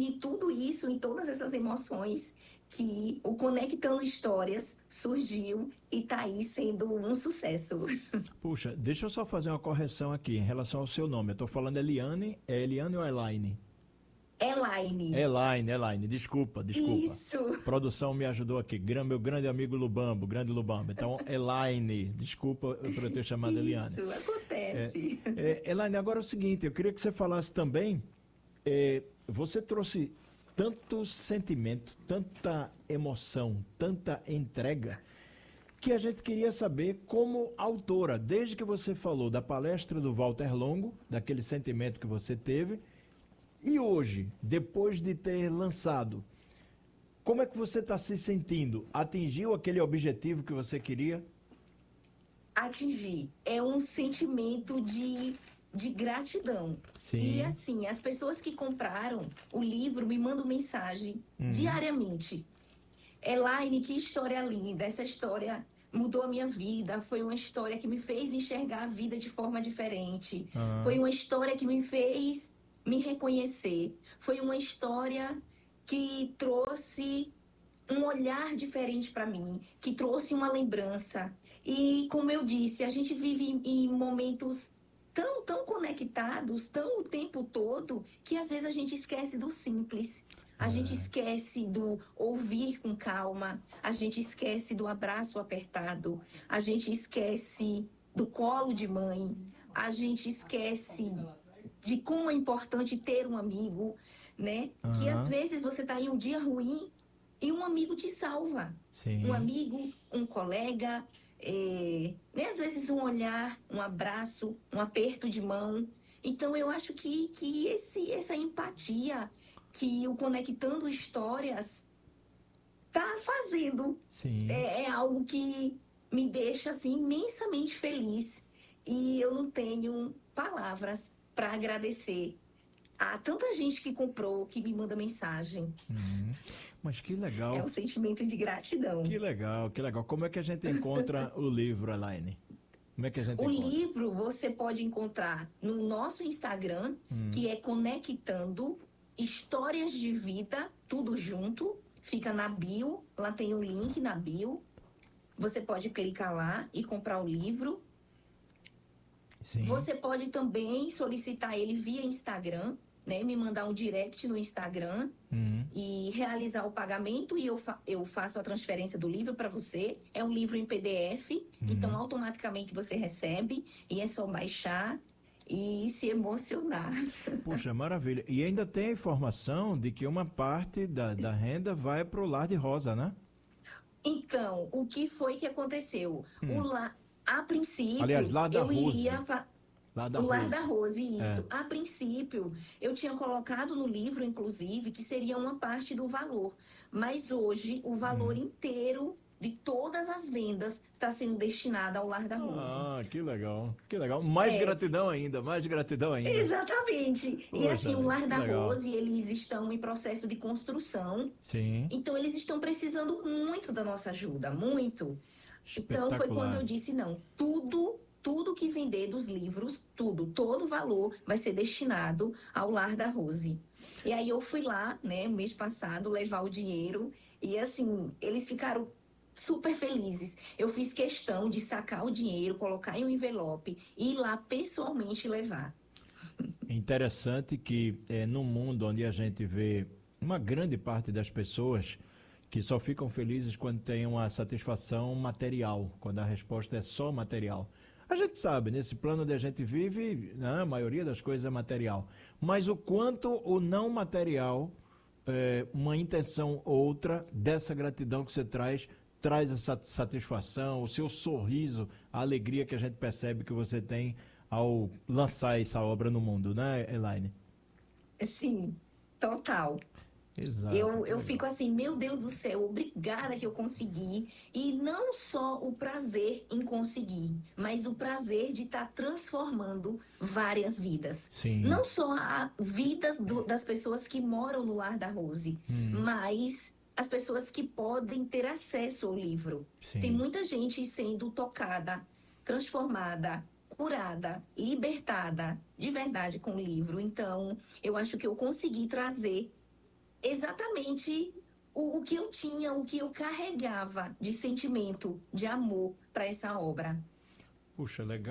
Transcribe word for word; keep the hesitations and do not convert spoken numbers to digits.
reunir tudo isso em todas essas emoções que o Conectando Histórias surgiu e está aí sendo um sucesso. Puxa, deixa eu só fazer uma correção aqui em relação ao seu nome. Eu estou falando Eliane, é Eliane ou Elaine? Elaine. Elaine, Elaine, desculpa, desculpa. Isso, Produção me ajudou aqui. Gran- Meu grande amigo Lubambo, grande Lubambo. Então, Elaine, desculpa por eu ter chamado Eliane. isso, É, acontece. é, Elaine, agora é o seguinte, eu queria que você falasse também, é, você trouxe tanto sentimento, tanta emoção, tanta entrega, que a gente queria saber como autora, desde que você falou da palestra do Walter Longo, daquele sentimento que você teve, e hoje, depois de ter lançado, como é que você está se sentindo? Atingiu aquele objetivo que você queria? Atingir é um sentimento de, de gratidão. E Sim. assim, as pessoas que compraram o livro me mandam mensagem Uhum. diariamente. Elaine, que história linda! Essa história mudou a minha vida. Foi uma história que me fez enxergar a vida de forma diferente. Foi Ah, uma história que me fez me reconhecer. Foi uma história que trouxe um olhar diferente para mim, que trouxe uma lembrança. E, como eu disse, a gente vive em, em momentos tão, tão conectados, tão o tempo todo, que às vezes a gente esquece do simples. A gente é. esquece do ouvir com calma, a gente esquece do abraço apertado, a gente esquece do colo de mãe, a gente esquece de como é importante ter um amigo, né? Que às Aham. vezes você está em um dia ruim e um amigo te salva. Um Sim. amigo, um colega, é, né? Às vezes um olhar, um abraço, um aperto de mão. Então eu acho que, que esse, essa empatia que o Conectando Histórias está fazendo Sim. é, é algo que me deixa assim imensamente feliz. E eu não tenho palavras para agradecer a tanta gente que comprou, que me manda mensagem. Uhum. Mas que É legal, um sentimento de que gratidão. legal, que legal. Como é que a gente encontra o livro, Elaine? Como é que a gente O encontra? livro você pode encontrar no nosso Instagram, Hum. que é Conectando Histórias de Vida, tudo junto. Fica na bio, lá tem o link na bio. Você pode clicar lá e comprar o livro. Sim. Você pode também solicitar ele via Instagram, né? Me mandar um direct no Instagram Hum. e realizar o pagamento e eu, fa eu faço a transferência do livro para você. É um livro em P D F, então Hum. automaticamente você recebe e é só baixar e se emocionar. Puxa, maravilha. E ainda tem a informação de que uma parte da, da renda vai para o Lar de Rosa, né? Então, o que foi que aconteceu? O Hum. la... A Aliás, princípio, Lar da eu Rose. iria fa... Lar da O Lar da Rose. Rose, É. isso. A princípio, eu tinha colocado no livro, inclusive, que seria uma parte do valor. Mas hoje, o valor Hum. inteiro de todas as vendas está sendo destinado ao Lar da Rose. Ah, que legal, que legal. Mais É, gratidão ainda, mais gratidão ainda. exatamente. E Poxa assim, o vida, Lar que da legal. Rose, eles estão em processo de construção. Sim, Então, eles estão precisando muito da nossa ajuda, muito. Então foi quando espetacular. eu disse não, tudo, tudo que vender dos livros, tudo, todo o valor vai ser destinado ao Lar da Rose. E aí eu fui lá, né, mês passado, levar o dinheiro e assim, eles ficaram super felizes. Eu fiz questão de sacar o dinheiro, colocar em um envelope e ir lá pessoalmente levar. Interessante que é, num mundo onde a gente vê uma grande parte das pessoas que só ficam felizes quando tem uma satisfação material, quando a resposta é só material. A gente sabe, nesse plano onde a gente vive, né, a maioria das coisas é material. Mas o quanto o não material, é, uma intenção outra dessa gratidão que você traz, traz essa satisfação, o seu sorriso, a alegria que a gente percebe que você tem ao lançar essa obra no mundo, né, Elaine? Sim, total. Exato, Eu, que eu legal. fico assim, meu Deus do céu, obrigada que eu consegui. E não só o prazer em conseguir, mas o prazer de estar transformando várias vidas. Sim. Não só a vidas do- das pessoas que moram no Lar da Rose, Hum, mas as pessoas que podem ter acesso ao livro. Tem sim. muita gente sendo tocada, transformada, curada, libertada de verdade com o livro. Então, eu acho que eu consegui trazer exatamente o, o que eu tinha, o que eu carregava de sentimento, de amor para essa obra. Puxa, legal.